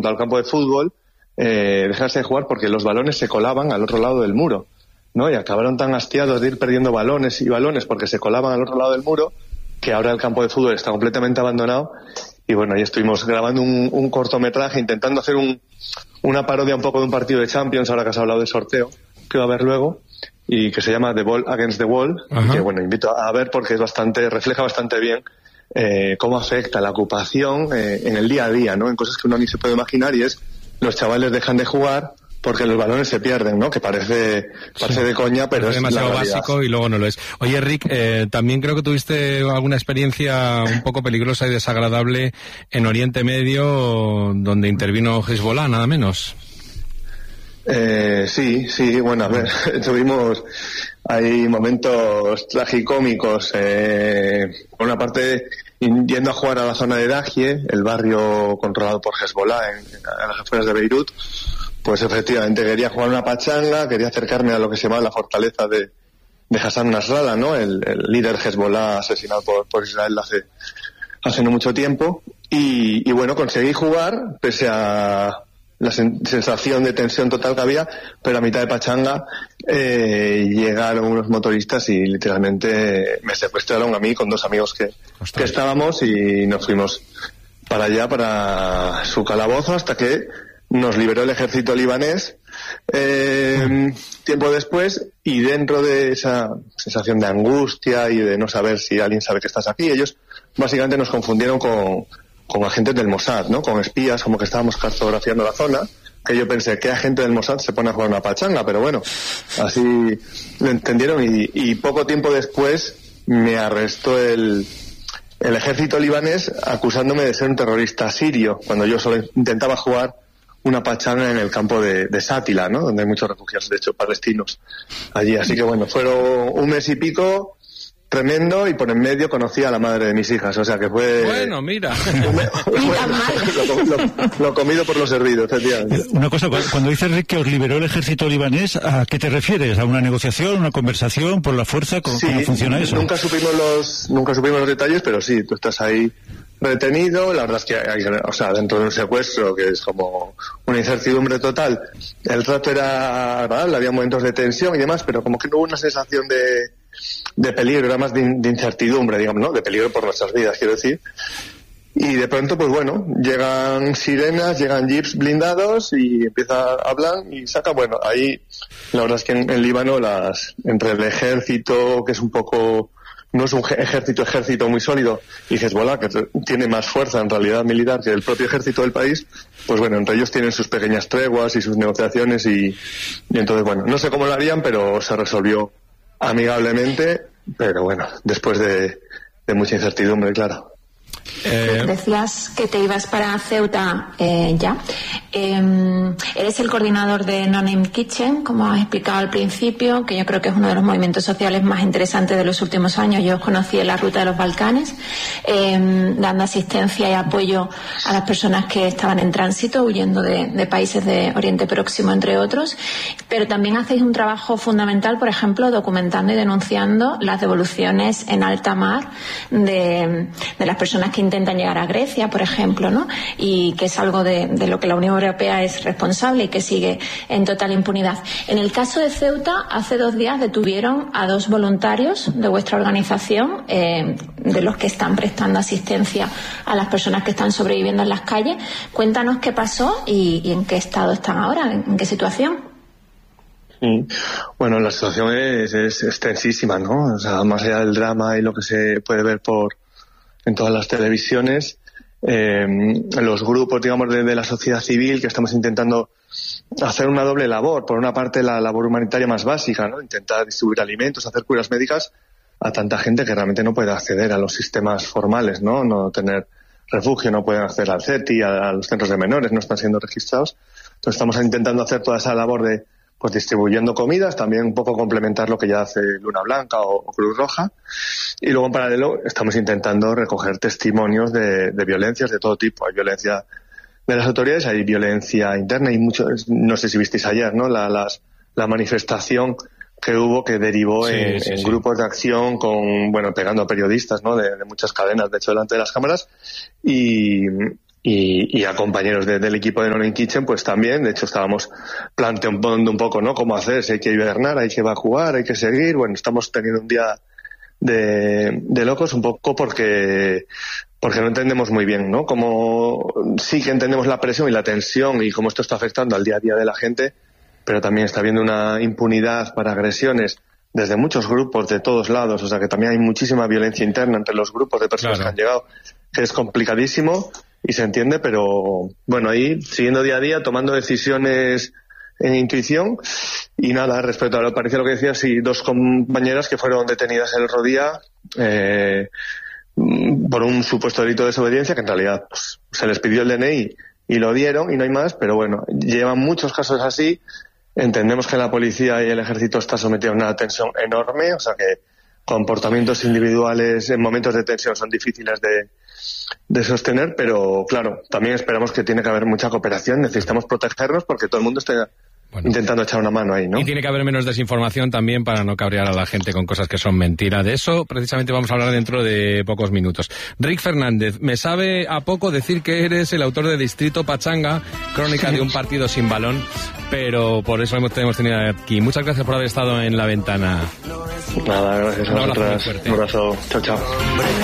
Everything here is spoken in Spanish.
junto al campo de fútbol, dejarse de jugar porque los balones se colaban al otro lado del muro, ¿no? Y acabaron tan hastiados de ir perdiendo balones y balones porque se colaban al otro lado del muro, que ahora el campo de fútbol está completamente abandonado. Y bueno, ahí estuvimos grabando un cortometraje, intentando hacer una parodia un poco de un partido de Champions, ahora que has hablado de sorteo, que va a haber luego, y que se llama The Ball Against the Wall, que bueno, invito a ver porque refleja bastante bien cómo afecta la ocupación en el día a día, ¿no? En cosas que uno ni se puede imaginar, y es los chavales dejan de jugar porque los balones se pierden, ¿no? Que parece de coña, pero es demasiado la realidad. básico y luego no lo es. Oye, Rick, también creo que tuviste alguna experiencia un poco peligrosa y desagradable en Oriente Medio, donde intervino Hezbollah, nada menos. Sí, bueno, a ver, hay momentos tragicómicos, por una parte, yendo a jugar a la zona de Dahie, el barrio controlado por Hezbollah en las afueras de Beirut. Pues efectivamente quería jugar una pachanga, quería acercarme a lo que se llama la fortaleza de Hassan Nasrallah, ¿no? El líder Hezbollah asesinado por Israel hace no mucho tiempo. Y bueno, conseguí jugar, pese a la sensación de tensión total que había, pero a mitad de pachanga llegaron unos motoristas y literalmente me secuestraron a mí con dos amigos que estábamos, y nos fuimos para allá, para su calabozo, hasta que nos liberó el ejército libanés tiempo después, y dentro de esa sensación de angustia y de no saber si alguien sabe que estás aquí, ellos básicamente nos confundieron con agentes del Mossad, ¿no? Con espías, como que estábamos cartografiando la zona, que yo pensé, ¿qué agente del Mossad se pone a jugar una pachanga? Pero bueno, así lo entendieron, y poco tiempo después me arrestó el ejército libanés acusándome de ser un terrorista sirio, cuando yo solo intentaba jugar una pachanga en el campo de Sátila, ¿no? Donde hay muchos refugiados, de hecho, palestinos allí. Así que bueno, fueron un mes y pico tremendo, y por en medio conocí a la madre de mis hijas, o sea que fue... Bueno, mira. Lo comido por lo servido, efectivamente. Una cosa, cuando dices, Rick, que os liberó el ejército libanés, ¿a qué te refieres? ¿A una negociación, una conversación, por la fuerza? ¿Cómo funciona eso? Nunca supimos los detalles, pero sí, tú estás ahí retenido. La verdad es que dentro de un secuestro que es como una incertidumbre total, el trato era agradable, había momentos de tensión y demás, pero como que no hubo una sensación de peligro, era más de incertidumbre, digamos, ¿no? De peligro por nuestras vidas, quiero decir. Y de pronto, pues bueno, llegan sirenas, llegan jeeps blindados y empieza a hablar y saca, bueno, ahí la verdad es que en Líbano entre el ejército, que es un poco, no es un ejército muy sólido, y Hezbollah, que tiene más fuerza en realidad militar que el propio ejército del país, pues bueno, entre ellos tienen sus pequeñas treguas y sus negociaciones, y entonces, bueno, no sé cómo lo harían, pero se resolvió amigablemente, pero bueno, después de mucha incertidumbre, claro. Decías que te ibas para Ceuta ya. Eres el coordinador de No Name Kitchen, como has explicado al principio, que yo creo que es uno de los movimientos sociales más interesantes de los últimos años. Yo os conocí en la ruta de los Balcanes, dando asistencia y apoyo a las personas que estaban en tránsito, huyendo de países de Oriente Próximo, entre otros. Pero también hacéis un trabajo fundamental, por ejemplo, documentando y denunciando las devoluciones en alta mar de las personas que intentan llegar a Grecia, por ejemplo, ¿no? Y que es algo de lo que la Unión Europea es responsable y que sigue en total impunidad. En el caso de Ceuta, hace 2 días detuvieron a 2 voluntarios de vuestra organización, de los que están prestando asistencia a las personas que están sobreviviendo en las calles. Cuéntanos qué pasó y en qué estado están ahora, en qué situación. Bueno, la situación es tensísima, ¿no? O sea, más allá del drama y lo que se puede ver en todas las televisiones, los grupos, digamos, de la sociedad civil, que estamos intentando hacer una doble labor. Por una parte, la labor humanitaria más básica, ¿no? Intentar distribuir alimentos, hacer curas médicas a tanta gente que realmente no puede acceder a los sistemas formales, ¿no? No tener refugio, no pueden acceder al CETI, a los centros de menores, no están siendo registrados. Entonces estamos intentando hacer toda esa labor de distribuyendo comidas, también un poco complementar lo que ya hace Luna Blanca o Cruz Roja, y luego en paralelo estamos intentando recoger testimonios de violencias de todo tipo. Hay violencia de las autoridades, hay violencia interna, y mucho, no sé si visteis ayer, ¿no? La manifestación que hubo, que derivó en grupos de acción pegando a periodistas, ¿no? De muchas cadenas, de hecho, delante de las cámaras, y y a compañeros del equipo de Non Kitchen pues también. De hecho estábamos planteando un poco, ¿no?, cómo hacer, si hay que hibernar, hay que evacuar, hay que seguir. Bueno, estamos teniendo un día de locos un poco porque no entendemos muy bien, ¿no?, cómo sí que entendemos la presión y la tensión y cómo esto está afectando al día a día de la gente, pero también está habiendo una impunidad para agresiones desde muchos grupos de todos lados. O sea que también hay muchísima violencia interna entre los grupos de personas que han llegado, que es complicadísimo y se entiende, pero bueno, ahí siguiendo día a día, tomando decisiones en intuición. Y nada, respecto a lo parecido a lo que decías, sí, 2 compañeras que fueron detenidas el otro día por un supuesto delito de desobediencia, que en realidad pues, se les pidió el DNI y lo dieron y no hay más, pero bueno, llevan muchos casos así. Entendemos que la policía y el ejército está sometido a una tensión enorme, o sea que comportamientos individuales en momentos de tensión son difíciles de sostener, pero claro, también esperamos que tiene que haber mucha cooperación, necesitamos protegernos porque todo el mundo está intentando echar una mano ahí, ¿no? Y tiene que haber menos desinformación también para no cabrear a la gente con cosas que son mentira. De eso precisamente vamos a hablar dentro de pocos minutos. Rick Fernández, me sabe a poco decir que eres el autor de Distrito Pachanga, crónica de un partido sin balón, pero por eso hemos tenido aquí. Muchas gracias por haber estado en La Ventana. Nada, gracias a vosotras. Un abrazo. Chao, chao.